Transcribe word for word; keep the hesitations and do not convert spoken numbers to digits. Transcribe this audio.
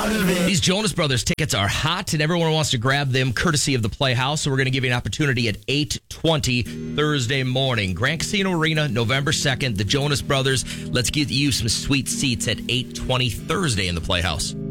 out of it. These Jonas Brothers tickets are hot, and everyone wants to grab them courtesy of the Playhouse. So we're going to give you an opportunity at eight twenty Thursday morning. Grand Casino Arena, November second. The Jonas Brothers. Let's get you some sweet seats at eight twenty Thursday in the Playhouse.